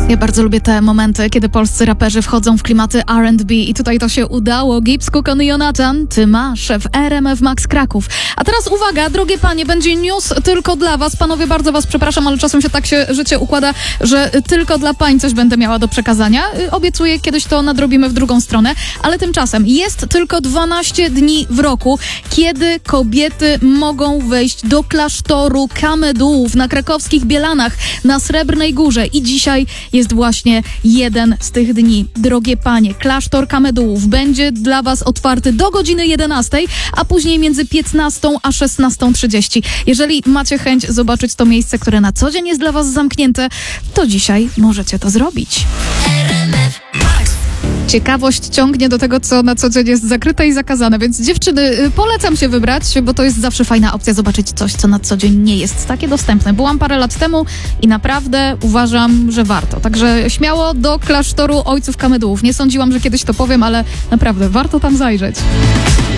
Ja bardzo lubię te momenty, kiedy polscy raperzy wchodzą w klimaty R&B i tutaj to się udało. Gibbs, Cook, Jonathan, Ty masz w RMF Max Kraków. A teraz uwaga, drogie panie, będzie news tylko dla was. Panowie, bardzo was przepraszam, ale czasem się tak życie układa, że tylko dla pań coś będę miała do przekazania. Obiecuję, kiedyś to nadrobimy w drugą stronę, ale tymczasem jest tylko 12 dni w roku, kiedy kobiety mogą wejść do klasztoru Kamedułów na krakowskich Bielanach na Srebrnej Górze i dzisiaj jest właśnie jeden z tych dni. Drogie panie, klasztor Kamedułów będzie dla was otwarty do godziny 11, a później między 15 a 16:30. Jeżeli macie chęć zobaczyć to miejsce, które na co dzień jest dla was zamknięte, to dzisiaj możecie to zrobić. Ciekawość ciągnie do tego, co na co dzień jest zakryte i zakazane, więc dziewczyny, polecam się wybrać, bo to jest zawsze fajna opcja zobaczyć coś, co na co dzień nie jest takie dostępne. Byłam parę lat temu i naprawdę uważam, że warto. Także śmiało do klasztoru Ojców Kamedułów. Nie sądziłam, że kiedyś to powiem, ale naprawdę warto tam zajrzeć.